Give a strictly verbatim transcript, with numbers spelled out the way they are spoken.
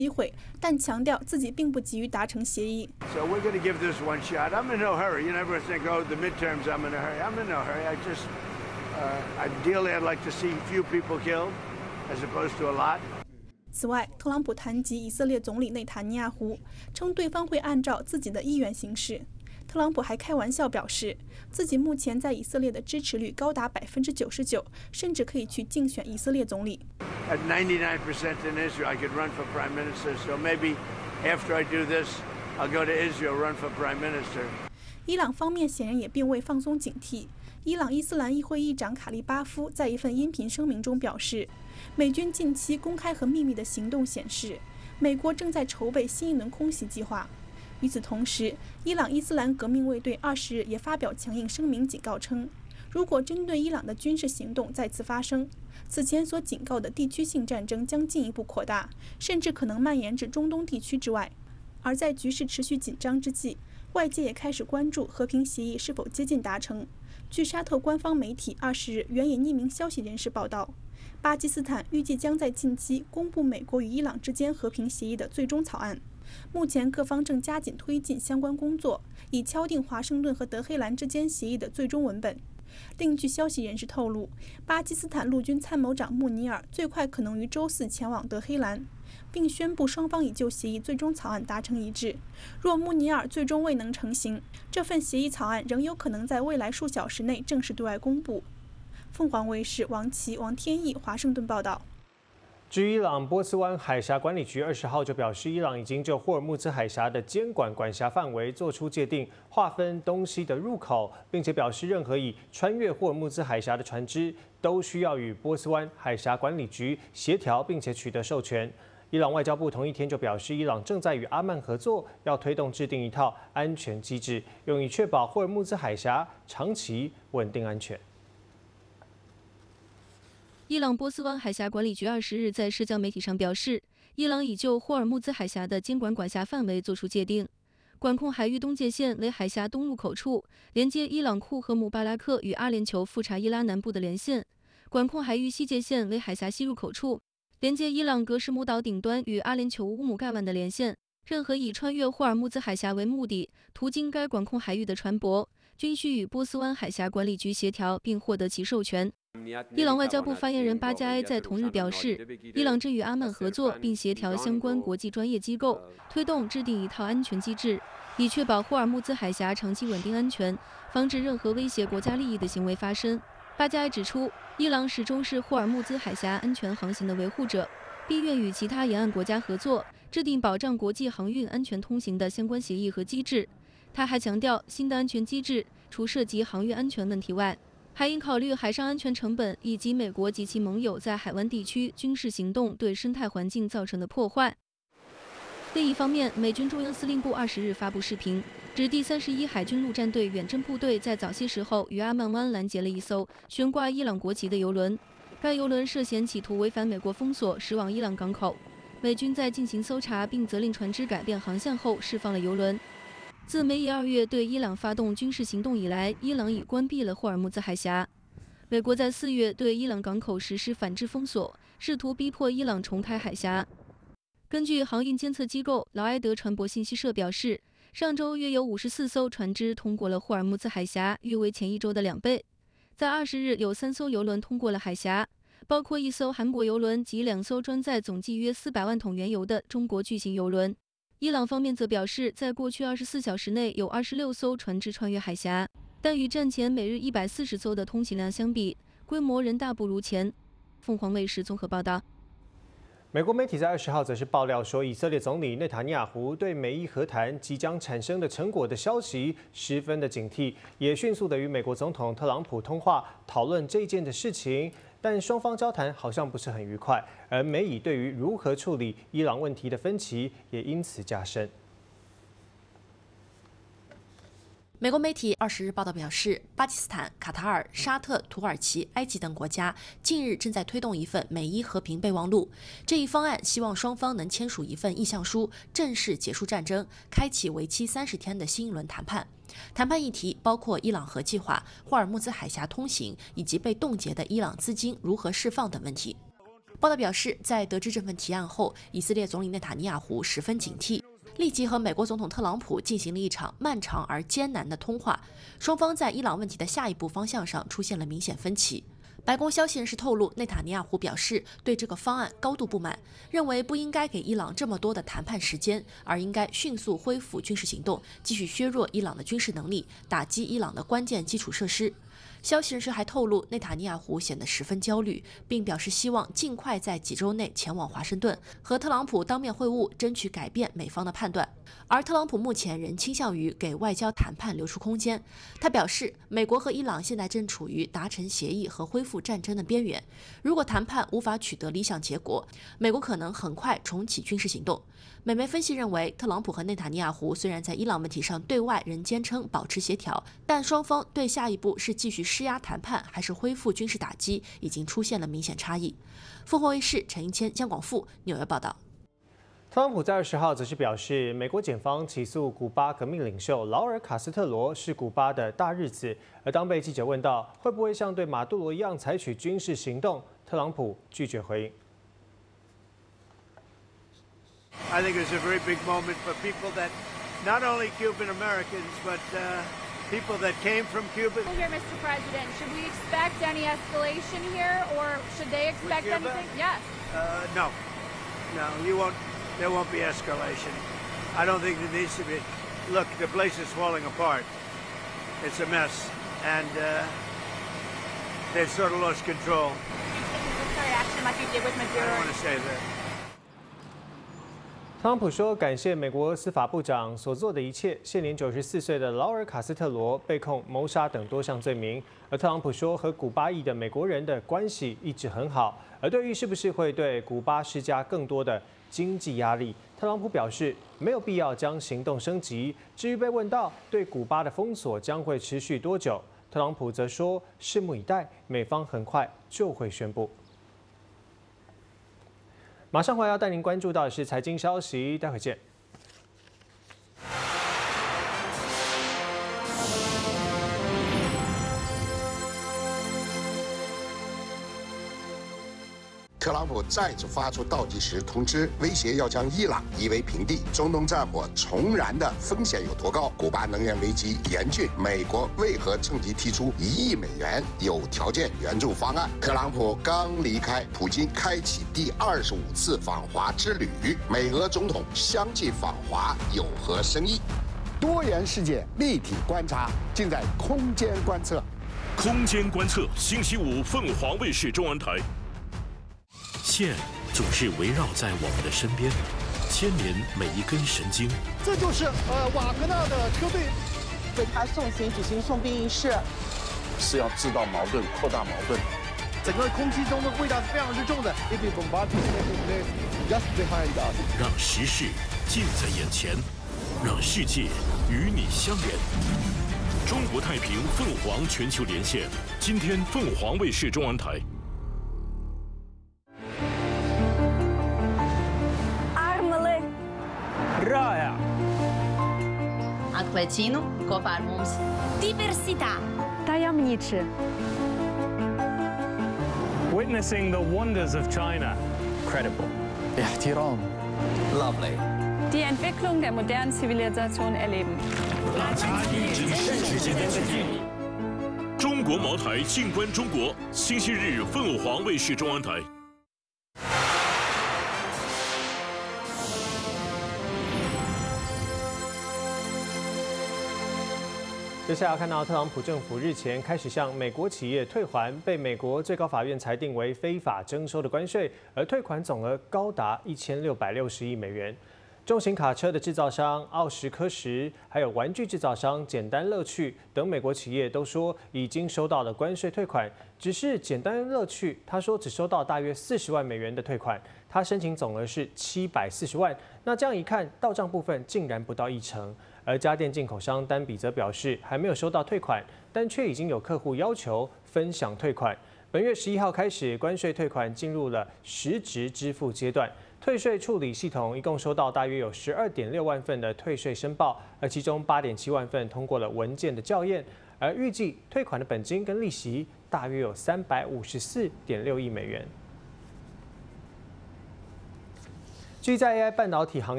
机会，但强调自己并不急于达成协议。 So we're going to give this one shot. I'm in no hurry. You never think, oh, the midterms, I'm in a hurry. I'm in no hurry. I just, uh, ideally, I'd like to see few people killed, as opposed to a lot. 此外，特朗普谈及以色列总理内塔尼亚胡，称对方会按照自己的意愿行事。特朗普还开玩笑表示，自己目前在以色列的支持率高达百分之九十九，甚至可以去竞选以色列总理。 At ninety-nine percent in Israel, I could run for prime minister. So maybe after I do this, I'll go to Israel, run for prime minister. 伊朗方面显然也并未放松警惕。伊朗伊斯兰议会议长卡利巴夫在一份音频声明中表示，美军近期公开和秘密的行动显示，美国正在筹备新一轮空袭计划。与此同时，伊朗伊斯兰革命卫队二十日也发表强硬声明，警告称，如果针对伊朗的军事行动再次发生，此前所警告的地区性战争将进一步扩大，甚至可能蔓延至中东地区之外。而在局势持续紧张之际，外界也开始关注和平协议是否接近达成。据沙特官方媒体二十日援引匿名消息人士报道，巴基斯坦预计将在近期公布美国与伊朗之间和平协议的最终草案。目前各方正加紧推进相关工作，以敲定华盛顿和德黑兰之间协议的最终文本。另据消息人士透露，巴基斯坦陆军参谋长穆尼尔最快可能于周四前往德黑兰，并宣布双方已就协议最终草案达成一致。若穆尼尔最终未能成行，这份协议草案仍有可能在未来数小时内正式对外公布。凤凰卫视王琦、王天翼华盛顿报道。 据伊朗波斯湾海峡管理局二十号就表示，伊朗已经就霍尔木兹海峡的监管管辖范围做出界定，划分东西的入口，并且表示任何以穿越霍尔木兹海峡的船只都需要与波斯湾海峡管理局协调，并且取得授权。伊朗外交部同一天就表示，伊朗正在与阿曼合作，要推动制定一套安全机制，用以确保霍尔木兹海峡长期稳定安全。 伊朗波斯湾海峡管理局二十日在社交媒体上表示，伊朗已就霍尔木兹海峡的监管管辖范围作出界定，管控海域东界线为海峡东入口处，连接伊朗库和姆巴拉克与阿联酋富查伊拉南部的连线；管控海域西界线为海峡西入口处，连接伊朗格什姆岛顶端与阿联酋乌姆盖万的连线。任何以穿越霍尔木兹海峡为目的途经该管控海域的船舶，均需与波斯湾海峡管理局协调并获得其授权。伊朗外交部发言人巴加埃在同日表示，伊朗正与阿曼合作，并协调相关国际专业机构，推动制定一套安全机制，以确保霍尔木兹海峡长期稳定安全，防止任何威胁国家利益的行为发生。巴加埃指出，伊朗始终是霍尔木兹海峡安全航行的维护者，并愿与其他沿岸国家合作，制定保障国际航运安全通行的相关协议和机制。他还强调，新的安全机制除涉及航运安全问题外，还应考虑海上安全成本以及美国及其盟友在海湾地区军事行动对生态环境造成的破坏。另一方面，美军中央司令部二十日发布视频，指第三十一海军陆战队远征部队在早些时候于阿曼湾拦截了一艘悬挂伊朗国旗的油轮，该油轮涉嫌企图违反美国封锁，驶往伊朗港口。美军在进行搜查并责令船只改变航向后，释放了油轮。自美以二月对伊朗发动军事行动以来，伊朗已关闭了霍尔木兹海峡。美国在四月对伊朗港口实施反制封锁，试图逼迫伊朗重开海峡。根据航运监测机构劳埃德船舶信息社表示，上周约有五十四艘船只通过了霍尔木兹海峡，约为前一周的两倍。在二十日，有三艘油轮通过了海峡，包括一艘韩国油轮及两艘装载总计约四百万桶原油的中国巨型油轮。伊朗方面则表示，在过去二十四小时内有二十六艘船只穿越海峡，但与战前每日一百四十艘的通行量相比，规模仍大不如前。凤凰卫视综合报道。 美国媒体在二十号则是爆料说，以色列总理内塔尼亚胡对美伊和谈即将产生的成果的消息十分的警惕，也迅速的与美国总统特朗普通话讨论这件的事情。但双方交谈好像不是很愉快，而美以对于如何处理伊朗问题的分歧也因此加深。 美国媒体二十日报道表示，巴基斯坦、卡塔尔、沙特、土耳其、埃及等国家近日正在推动一份美伊和平备忘录。这一方案希望双方能签署一份意向书，正式结束战争，开启为期三十天的新一轮谈判。谈判议题包括伊朗核计划、霍尔木兹海峡通行以及被冻结的伊朗资金如何释放等问题。 报道表示，在得知这份提案后，以色列总理内塔尼亚胡十分警惕，立即和美国总统特朗普进行了一场漫长而艰难的通话。双方在伊朗问题的下一步方向上出现了明显分歧。白宫消息人士透露，内塔尼亚胡表示对这个方案高度不满，认为不应该给伊朗这么多的谈判时间，而应该迅速恢复军事行动，继续削弱伊朗的军事能力，打击伊朗的关键基础设施。消息人士还透露，内塔尼亚胡显得十分焦虑，并表示希望尽快在几周内前往华盛顿，和特朗普当面会晤，争取改变美方的判断。而特朗普目前仍倾向于给外交谈判留出空间。他表示，美国和伊朗现在正处于达成协议和恢复战争的边缘，如果谈判无法取得理想结果，美国可能很快重启军事行动。美媒分析认为，特朗普和内塔尼亚胡虽然在伊朗问题上对外仍坚称保持协调，但双方对下一步是继续施压谈判，还是恢复军事打击，已经出现了明显差异。凤凰卫视陈英谦、江广富纽约报道。 特朗普在二十号则是表示，美国检方起诉古巴革命领袖劳尔·卡斯特罗是古巴的大日子。而当被记者问到会不会像对马杜罗一样采取军事行动，特朗普拒绝回应。 I think it's a very big moment for people that, not only Cuban Americans, but uh, people that came from Cuba. Here, Mister President, should we expect any escalation here, or should they expect anything? Yes. Uh, no, no, you won't. There won't be escalation. I don't think there needs to be. Look, the place is falling apart. It's a mess, and uh, they've sort of lost control. Military action like you did with I Maduro. don't want to say that. 特朗普说，感谢美国司法部长所做的一切。现年九十四岁的劳尔·卡斯特罗被控谋杀等多项罪名。而特朗普说，和古巴裔的美国人的关系一直很好。而对于是不是会对古巴施加更多的经济压力，特朗普表示没有必要将行动升级。至于被问到对古巴的封锁将会持续多久，特朗普则说，拭目以待，美方很快就会宣布。马上回来要带您关注到的是财经消息，待会见。 特朗普再次发出倒计时通知，威胁要将伊朗夷为平地。中东战火重燃的风险有多高？古巴能源危机严峻，美国为何趁机提出一亿美元有条件援助方案？特朗普刚离开，普京开启第二十五次访华之旅，美俄总统相继访华有何深意？ 多元世界立体观察，尽在空间观测。 空间观测，星期五凤凰卫视中文台。线总是围绕在我们的身边，牵连每一根神经。 这就是呃瓦格纳的车队为他送行举行送兵仪式， 是要制造矛盾、扩大矛盾。 整个空气中的味道是非常之重的。 让时事近在眼前，让世界与你相连。中国太平凤凰全球连线，今天凤凰卫视中文台。 Rāja. Atklēcienu kopā ar mums. Diversitā. Tajemniczy. Witnessing the wonders of China. Credible. Ihtiram. Lovely. Die Entwicklung der modernen Zivilisation erleben. 中国茅台，静观中国。星期日，凤凰卫视中文台。 接下来要看到，特朗普政府日前开始向美国企业退还被美国最高法院裁定为非法征收的关税，而退款总额高达一千六百六十亿美元。重型卡车的制造商奥什科什，还有玩具制造商简单乐趣等美国企业都说已经收到了关税退款，只是简单乐趣他说只收到大约四十万美元的退款，他申请总额是七百四十万。那这样一看，到账部分竟然不到一成。而家电进口商丹比则表示，还没有收到退款，但却已经有客户要求分享退款。本月十一号开始，关税退款进入了实质支付阶段。退税处理系统一共收到大约有十二点六万份的退税申报，而其中八点七万份通过了文件的校验，而预计退款的本金跟利息大约有三百五十四点六亿美元。 至于在 A I 半导体行业。